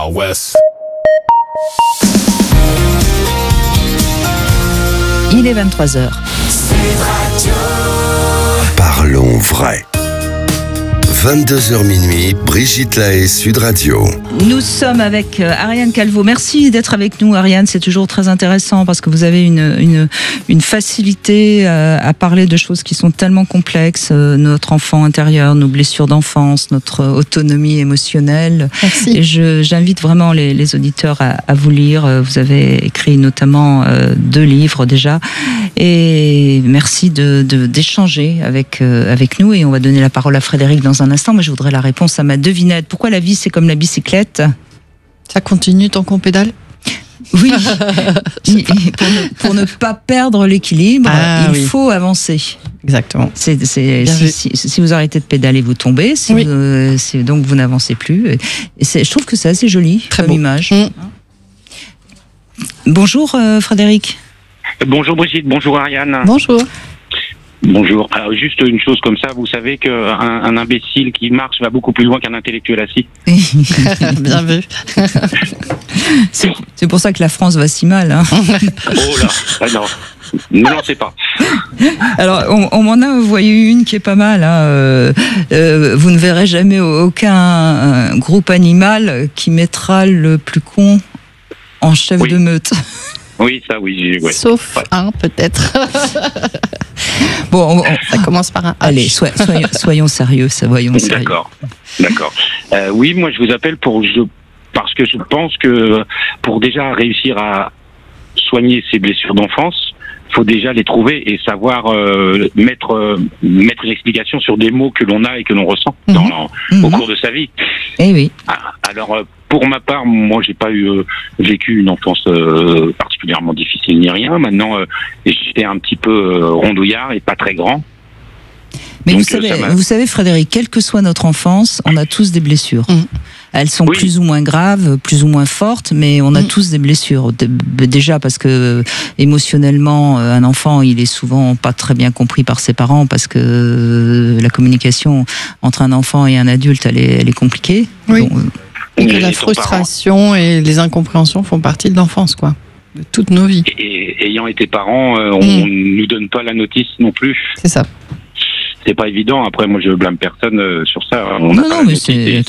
West. Il est 23h. Parlons vrai. 22h minuit, Brigitte Lahaie, Sud Radio. Nous sommes avec Ariane Calvo. Merci d'être avec nous, Ariane. C'est toujours très intéressant parce que vous avez une facilité à parler de choses qui sont tellement complexes. Notre enfant intérieur, nos blessures d'enfance, notre autonomie émotionnelle. Merci. Et j'invite vraiment les auditeurs à vous lire. Vous avez écrit notamment 2 livres déjà. Et merci d'échanger avec nous. Et on va donner la parole à Frédéric dans un instant, mais je voudrais la réponse à ma devinette. Pourquoi la vie, c'est comme la bicyclette ? Ça continue tant qu'on pédale ? Oui, pour ne pas perdre l'équilibre, il faut avancer. Exactement. Si vous arrêtez de pédaler, vous tombez. Donc vous n'avancez plus. Et je trouve que c'est assez joli comme image. Bonjour Frédéric. Bonjour Brigitte, bonjour Ariane. Bonjour. Bonjour. Alors, juste une chose comme ça, vous savez qu'un imbécile qui marche va beaucoup plus loin qu'un intellectuel assis. Bien vu. C'est pour ça que la France va si mal. Hein. Oh là, non. Ne lancez pas. Alors, on m'en a envoyé une qui est pas mal. Hein. Vous ne verrez jamais aucun groupe animal qui mettra le plus con en chef de meute. Oui, ça, oui. Ouais. Sauf un, peut-être. Bon, ça commence par un H. Allez, soyons sérieux, voyons sérieux. D'accord. Oui, moi, je vous appelle parce que je pense que pour déjà réussir à soigner ces blessures d'enfance, faut déjà les trouver et savoir mettre une explication sur des mots que l'on a et que l'on ressent au cours de sa vie. Eh oui. Alors, pour ma part, moi, j'ai pas vécu une enfance particulièrement difficile ni rien. Maintenant, j'étais un petit peu rondouillard et pas très grand. Mais donc, vous savez, Frédéric, quelle que soit notre enfance, on a tous des blessures. Elles sont plus ou moins graves, plus ou moins fortes, mais on a tous des blessures. Déjà parce que émotionnellement, un enfant, il est souvent pas très bien compris par ses parents parce que la communication entre un enfant et un adulte, elle est compliquée. Oui. Et que la frustration et les incompréhensions font partie de l'enfance, quoi. De toutes nos vies. Et ayant été parents, on ne nous donne pas la notice non plus. C'est ça. C'est pas évident. Après, moi, je blâme personne sur ça. Non, mais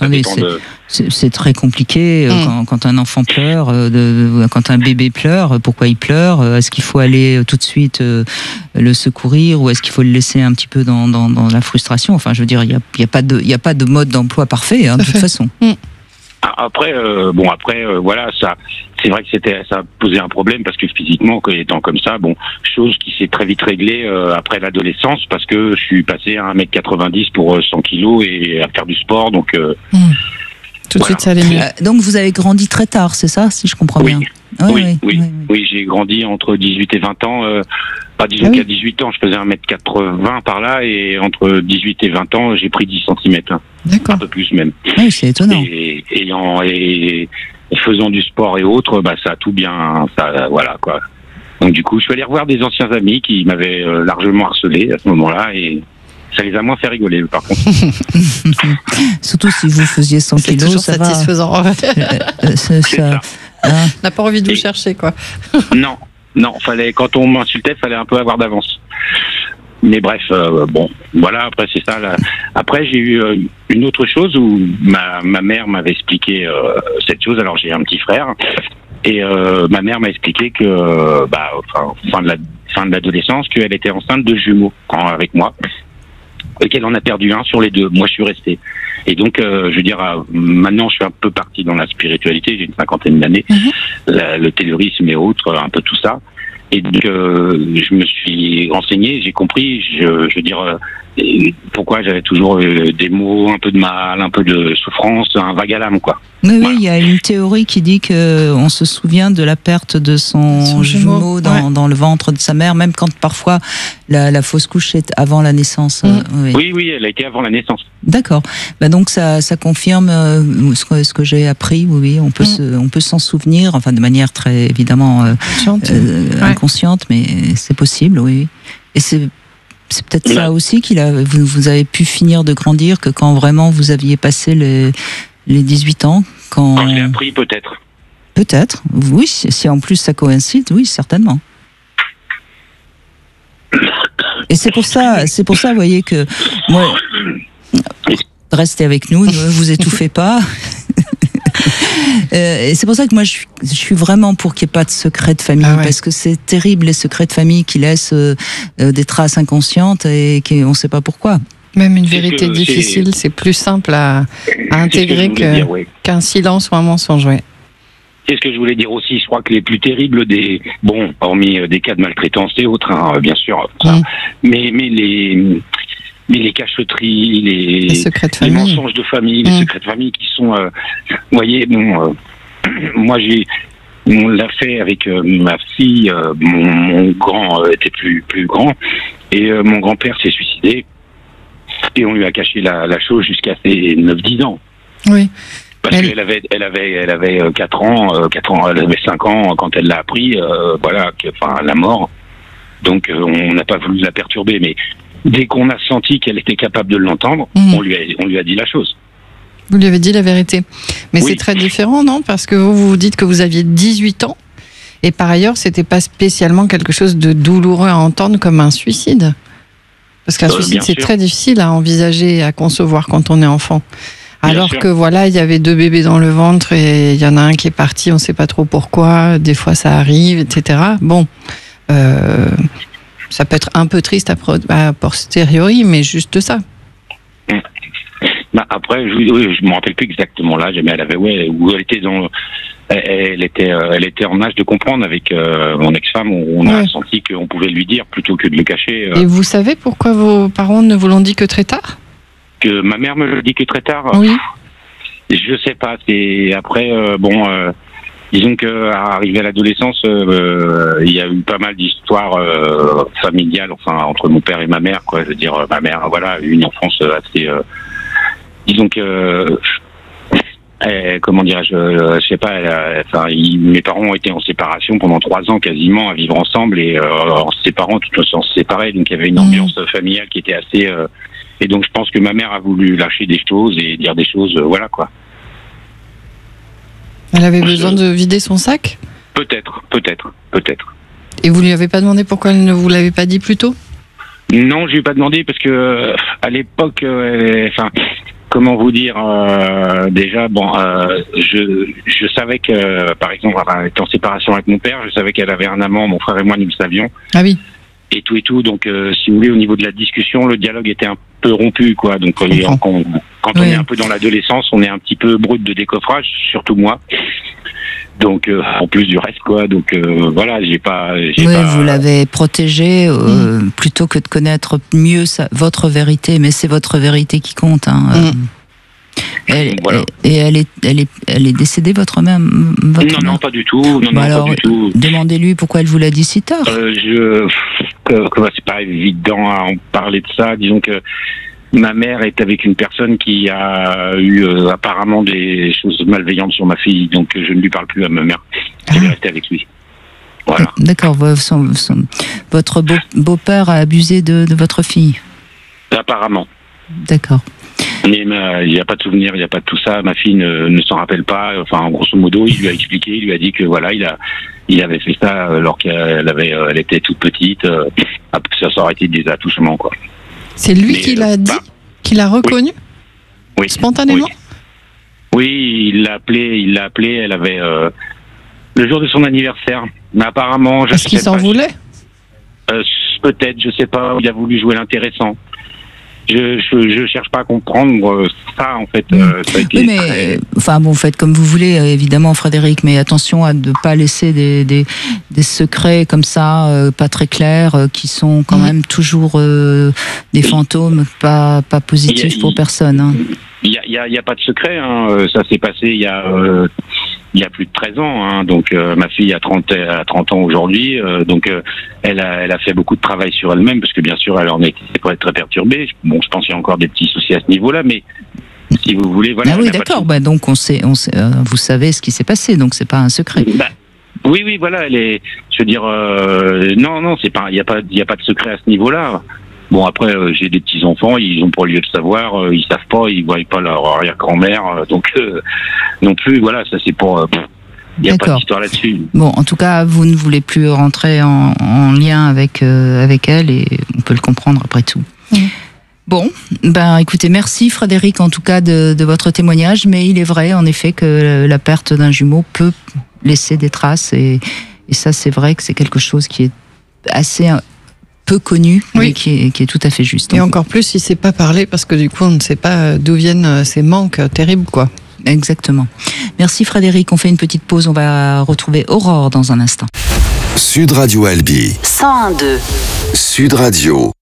c'est très compliqué quand un enfant pleure, quand un bébé pleure. Pourquoi il pleure ? Est-ce qu'il faut aller tout de suite le secourir ou est-ce qu'il faut le laisser un petit peu dans la frustration ? Enfin, je veux dire, il y a pas de mode d'emploi parfait, de toute façon. Après, voilà, ça, c'est vrai que ça a posé un problème parce que physiquement, étant comme ça, chose qui s'est très vite réglée après l'adolescence parce que je suis passé à 1m90 pour 100 kilos et à faire du sport, donc. Tout de suite, ça allait mieux. Donc vous avez grandi très tard, c'est ça, si je comprends bien ? Oui, j'ai grandi entre 18 et 20 ans. Disons qu'à 18 ans, je faisais 1m80 par là, et entre 18 et 20 ans, j'ai pris 10 cm. D'accord. Un peu plus même. Oui, c'est étonnant. Et faisant du sport et autres, ça a tout bien, voilà, quoi. Donc du coup, je suis allé revoir des anciens amis qui m'avaient largement harcelé à ce moment-là, et ça les a moins fait rigoler, par contre. Surtout si vous faisiez 100 c'est kilos, toujours ça satisfaisant. C'est ça. On n'a pas envie de vous chercher, quoi. Non, quand on m'insultait, fallait un peu avoir d'avance. Mais bref, voilà, après c'est ça. Après, j'ai eu une autre chose où ma mère m'avait expliqué cette chose. Alors, j'ai un petit frère, et ma mère m'a expliqué que, fin de l'adolescence, qu'elle était enceinte de jumeaux avec moi, et qu'elle en a perdu un sur les 2. Moi, je suis resté. Et donc, je veux dire, maintenant, je suis un peu parti dans la spiritualité. J'ai une 50aine d'années, le taylorisme et autres, un peu tout ça. Et donc, je me suis renseigné, j'ai compris, je veux dire, pourquoi j'avais toujours des mots, un peu de mal, un peu de souffrance, un vague à l'âme, quoi. Oui, voilà. Il y a une théorie qui dit qu'on se souvient de la perte de son jumeau dans le ventre de sa mère, même quand parfois la fausse couche est avant la naissance. Oui, elle a été avant la naissance. D'accord. Donc ça confirme ce que j'ai appris. Oui, on peut s'en souvenir, enfin de manière très évidemment inconsciente, mais c'est possible, oui. Et c'est peut-être ça aussi vous avez pu finir de grandir, que quand vraiment vous aviez passé les 18 ans, Quand je l'ai appris, peut-être. Peut-être, oui, si en plus ça coïncide, oui, certainement. Et c'est pour ça, vous voyez, que moi, restez avec nous, ne vous étouffez pas. Et c'est pour ça que moi, je suis vraiment pour qu'il n'y ait pas de secret de famille, parce que c'est terrible, les secrets de famille qui laissent des traces inconscientes et qu'on ne sait pas pourquoi. Même une vérité difficile, c'est plus simple à intégrer qu'un silence ou un mensonge, oui. C'est ce que je voulais dire aussi. Je crois que les plus terribles hormis des cas de maltraitance et autres, hein, bien sûr, mais les cacheteries, les secrets de famille, les mensonges de famille, les secrets de famille qui sont, vous voyez, moi on l'a fait avec ma fille, mon grand était plus grand, et mon grand-père s'est suicidé, et on lui a caché la chose jusqu'à ses 9-10 ans. Oui. Parce qu'elle avait 4 ans, elle avait 5 ans quand elle l'a appris, la mort. Donc on n'a pas voulu la perturber, mais dès qu'on a senti qu'elle était capable de l'entendre, on lui a dit la chose. Vous lui avez dit la vérité. Mais c'est très différent, non? Parce que vous dites que vous aviez 18 ans, et par ailleurs, c'était pas spécialement quelque chose de douloureux à entendre comme un suicide. Parce qu'un suicide, c'est très difficile à envisager et à concevoir quand on est enfant. Alors que voilà, il y avait 2 bébés dans le ventre et il y en a un qui est parti, on ne sait pas trop pourquoi, des fois ça arrive, etc. Bon, ça peut être un peu triste a posteriori, mais juste ça. Après, je ne me rappelle plus exactement l'âge, mais elle était en âge de comprendre avec mon ex-femme, où on a senti qu'on pouvait lui dire plutôt que de le cacher. Et vous savez pourquoi vos parents ne vous l'ont dit que très tard? Que ma mère me le dit que très tard. Oui. Je sais pas. C'est après disons que arrivé à l'adolescence, il y a eu pas mal d'histoires familiales, enfin entre mon père et ma mère, quoi. Je veux dire, ma mère, voilà, une enfance assez. Disons que. Comment dirais-je, je sais pas. Mes parents ont été en séparation pendant 3 ans quasiment, à vivre ensemble, et en se séparant, tout on se séparait, donc il y avait une ambiance familiale qui était assez. Et donc je pense que ma mère a voulu lâcher des choses et dire des choses, voilà quoi. Elle avait besoin de vider son sac ? Peut-être. Et vous lui avez pas demandé pourquoi elle ne vous l'avait pas dit plus tôt ? Non, je lui ai pas demandé parce que à l'époque, comment vous dire, déjà, je savais que, par exemple, elle était en séparation avec mon père, je savais qu'elle avait un amant, mon frère et moi nous le savions. Ah oui. Et tout, donc si vous voulez, au niveau de la discussion, le dialogue était un peu rompu, quoi. Donc quand on est un peu dans l'adolescence, on est un petit peu brut de décoffrage, surtout moi. Donc en plus du reste, quoi. Donc voilà, vous l'avez protégé plutôt que de connaître mieux votre vérité, mais c'est votre vérité qui compte. Hein. Et elle est décédée, votre mère, Non, pas du tout. Non, alors, pas du tout. Demandez-lui pourquoi elle vous l'a dit si tard. C'est pas évident à en parler de ça. Disons que ma mère est avec une personne qui a eu apparemment des choses malveillantes sur ma fille, donc je ne lui parle plus à ma mère. Elle est restée avec lui. Voilà. D'accord. Votre beau-père a abusé de votre fille. Apparemment. D'accord. Mais il n'y a pas de souvenir, il n'y a pas de tout ça. Ma fille ne s'en rappelle pas. Enfin, grosso modo, il lui a expliqué, il lui a dit que voilà, il avait fait ça alors elle était toute petite. Ça aurait été des attouchements, quoi. C'est lui qui l'a dit, qui l'a reconnu, oui. Spontanément. Oui, il l'a appelé. Elle avait le jour de son anniversaire. Mais apparemment, est-ce qu'il s'en voulait? Peut-être, je sais pas. Il a voulu jouer l'intéressant. Je cherche pas à comprendre ça, en fait. Ça a été oui, mais faites comme vous voulez, évidemment, Frédéric, mais attention à ne pas laisser des secrets comme ça, pas très clairs, qui sont quand même toujours des fantômes, pas positifs pour personne. Hein. Il y a pas de secret. Hein. Ça s'est passé il y a plus de 13 ans, hein. Donc ma fille a 30 ans aujourd'hui, donc elle a fait beaucoup de travail sur elle-même, parce que bien sûr elle en était très perturbée. Bon, je pense qu'il y a encore des petits soucis à ce niveau-là, mais si vous voulez, voilà. Ah oui, d'accord. Donc on sait, vous savez ce qui s'est passé, donc c'est pas un secret. Oui, voilà. Je veux dire, non, c'est pas, il y a pas de secret à ce niveau-là. Bon, après, j'ai des petits-enfants, ils ont pas lieu de savoir, ils savent pas, ils voient pas leur arrière-grand-mère, donc non plus, voilà, ça c'est pour... il n'y a pas d'histoire là-dessus. Bon, en tout cas, vous ne voulez plus rentrer en lien avec elle, et on peut le comprendre après tout. Bon, ben écoutez, merci Frédéric en tout cas de votre témoignage, mais il est vrai en effet que la perte d'un jumeau peut laisser des traces, et ça c'est vrai que c'est quelque chose qui est assez peu connu, mais qui est tout à fait juste. Et encore plus si c'est pas parlé, parce que du coup on ne sait pas d'où viennent ces manques terribles, quoi. Exactement. Merci Frédéric, on fait une petite pause, on va retrouver Aurore dans un instant. Sud Radio Albi 101.2 Sud Radio.